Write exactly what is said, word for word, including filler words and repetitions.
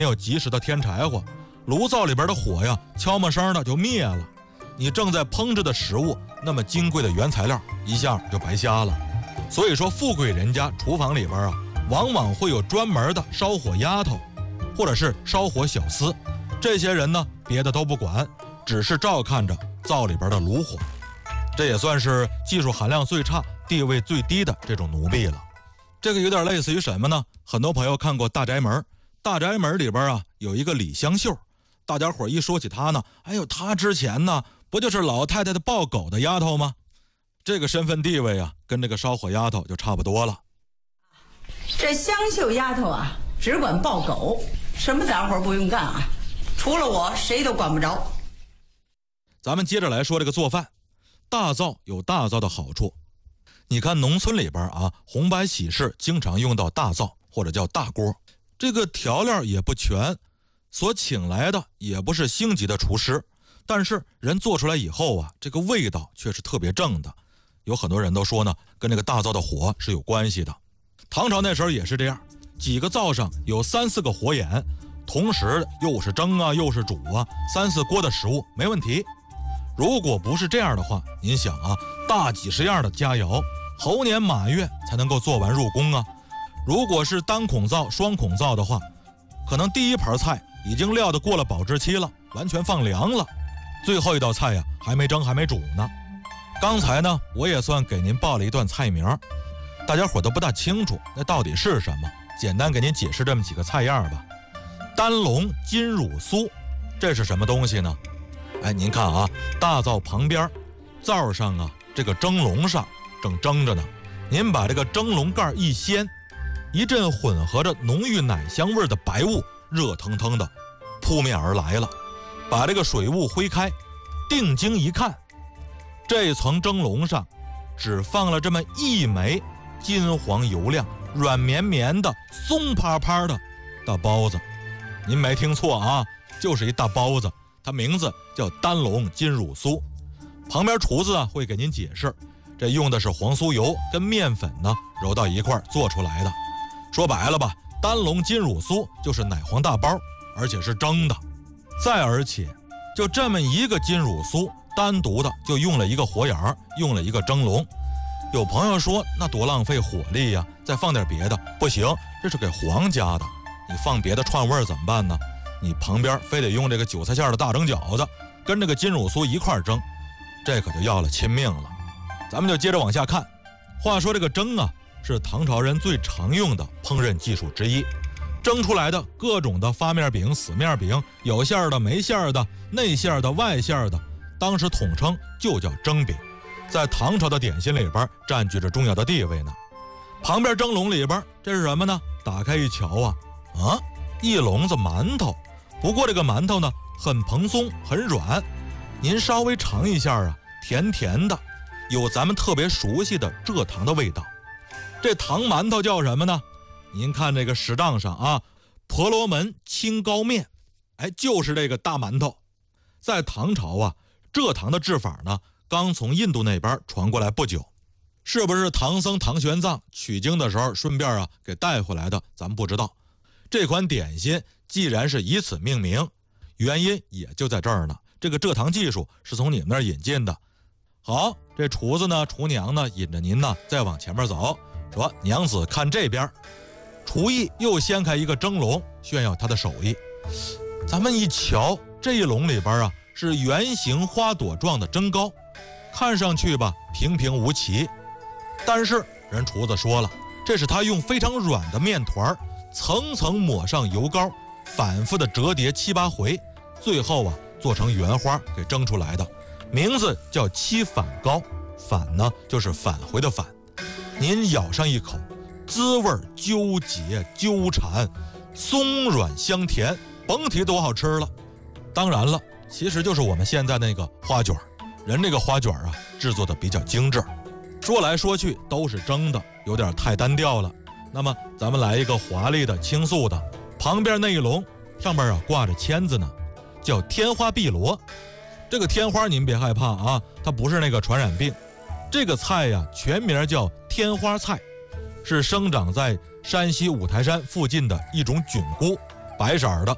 没有及时的添柴火，炉灶里边的火呀，悄没声的就灭了。你正在烹制的食物，那么金贵的原材料一下就白瞎了。所以说，富贵人家厨房里边啊，往往会有专门的烧火丫头，或者是烧火小厮。这些人呢，别的都不管，只是照看着灶里边的炉火。这也算是技术含量最差、地位最低的这种奴婢了。这个有点类似于什么呢？很多朋友看过《大宅门》，《大宅门》里边啊有一个李香秀，大家伙一说起她呢，哎呦，她之前呢不就是老太太的抱狗的丫头吗？这个身份地位啊，跟这个烧火丫头就差不多了。 这香秀丫头啊，只管抱狗，什么杂活不用干啊，除了我谁都管不着。 咱们接着来说这个做饭，大灶有大灶的好处。你看农村里边啊，红白喜事经常用到大灶或者叫大锅，这个调料也不全，所请来的也不是星级的厨师，但是人做出来以后啊，这个味道却是特别正的。有很多人都说呢，跟这个大灶的火是有关系的。唐朝那时候也是这样，几个灶上有三四个火眼，同时又是蒸啊又是煮啊，三四锅的食物没问题。如果不是这样的话，您想啊，大几十样的佳肴，猴年马月才能够做完入宫啊。如果是单孔灶、双孔灶的话，可能第一盘菜已经料得过了保质期了，完全放凉了，最后一道菜呀还没蒸还没煮呢。刚才呢，我也算给您报了一段菜名，大家伙都不大清楚那到底是什么，简单给您解释这么几个菜样吧。丹龙金乳酥，这是什么东西呢？哎，您看啊，大灶旁边灶上啊，这个蒸笼上正蒸着呢，您把这个蒸笼盖一掀，一阵混合着浓郁奶香味的白雾热腾腾的扑面而来了。把这个水雾挥开，定睛一看，这层蒸笼上只放了这么一枚金黄油亮、软绵绵的、松趴趴的大包子。您没听错啊，就是一大包子，它名字叫丹龙金乳酥。旁边厨子啊会给您解释，这用的是黄酥油跟面粉呢揉到一块做出来的。说白了吧，丹龙金乳酥就是奶黄大包，而且是蒸的。再而且，就这么一个金乳酥，单独的就用了一个火眼儿，用了一个蒸笼。有朋友说，那多浪费火力呀，再放点别的。不行，这是给皇家的，你放别的串味怎么办呢？你旁边非得用这个韭菜馅的大蒸饺子跟这个金乳酥一块蒸，这可就要了亲命了。咱们就接着往下看。话说这个蒸啊，是唐朝人最常用的烹饪技术之一。蒸出来的各种的发面饼、死面饼，有馅儿的、没馅儿的，内馅儿的、外馅儿的，当时统称就叫蒸饼，在唐朝的点心里边占据着重要的地位呢。旁边蒸笼里边这是什么呢？打开一瞧啊，啊，一笼子馒头。不过这个馒头呢，很蓬松，很软，您稍微尝一下啊，甜甜的，有咱们特别熟悉的蔗糖的味道。这糖馒头叫什么呢？您看这个石档上啊，婆罗门清糕面，哎，就是这个大馒头。在唐朝啊，蔗糖的制法呢，刚从印度那边传过来不久，是不是唐僧唐玄奘取经的时候顺便啊给带回来的，咱们不知道。这款点心既然是以此命名，原因也就在这儿呢。这个蔗糖技术是从你们那儿引进的。好，这厨子呢，厨娘呢，引着您呢再往前面走，说娘子看这边。厨艺又掀开一个蒸笼，炫耀他的手艺。咱们一瞧，这一笼里边啊是圆形花朵状的蒸糕，看上去吧平平无奇，但是人厨子说了，这是他用非常软的面团层层抹上油膏，反复的折叠七八回，最后啊做成圆花给蒸出来的，名字叫七返糕。返呢就是返回的返。您咬上一口，滋味纠结纠缠，松软香甜，甭提多好吃了。当然了，其实就是我们现在那个花卷，人这个花卷啊制作的比较精致，说来说去都是蒸的，有点太单调了。那么咱们来一个华丽的轻素的，旁边那一笼上面啊挂着签子呢，叫天花碧螺。这个天花您别害怕啊，它不是那个传染病。这个菜呀全名叫天花菜，是生长在山西五台山附近的一种菌菇，白色的，